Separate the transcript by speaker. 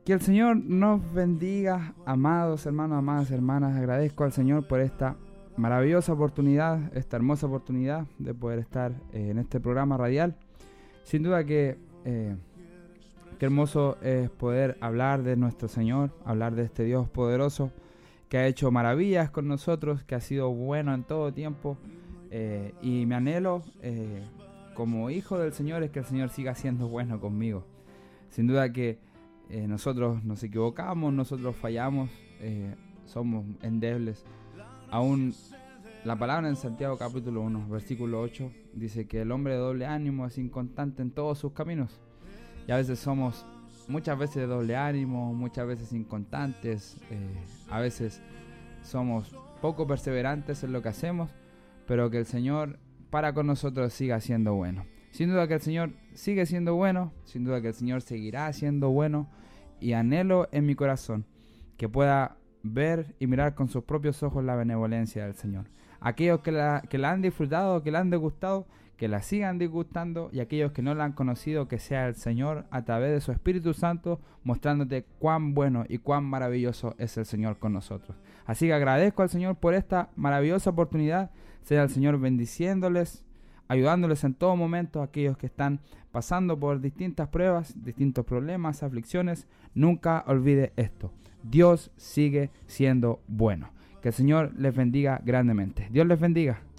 Speaker 1: Que el Señor nos bendiga, amados hermanos, amadas hermanas. Agradezco al Señor por esta maravillosa oportunidad, esta hermosa oportunidad de poder estar en este programa radial. Sin duda que qué hermoso es poder hablar de nuestro Señor, hablar de este Dios poderoso que ha hecho maravillas con nosotros, que ha sido bueno en todo tiempo. Y mi anhelo como hijo del Señor es que el Señor siga siendo bueno conmigo. Sin duda que nosotros nos equivocamos, nosotros fallamos, somos endebles. Aún la palabra en Santiago capítulo 1, versículo 8, dice que el hombre de doble ánimo es inconstante en todos sus caminos. Y a veces somos, muchas veces de doble ánimo, muchas veces inconstantes, a veces somos poco perseverantes en lo que hacemos, pero que el Señor para con nosotros siga siendo bueno. Sin duda que el Señor sigue siendo bueno, sin duda que el Señor seguirá siendo bueno, y anhelo en mi corazón que pueda ver y mirar con sus propios ojos la benevolencia del Señor. Aquellos que la han disfrutado, que la han degustado, que la sigan disgustando, y aquellos que no la han conocido, que sea el Señor a través de su Espíritu Santo mostrándote cuán bueno y cuán maravilloso es el Señor con nosotros. Así que agradezco al Señor por esta maravillosa oportunidad. Sea el Señor bendiciéndoles, ayudándoles en todo momento a aquellos que están pasando por distintas pruebas, distintos problemas, aflicciones. Nunca olvide esto: Dios sigue siendo bueno. Que el Señor les bendiga grandemente. Dios les bendiga.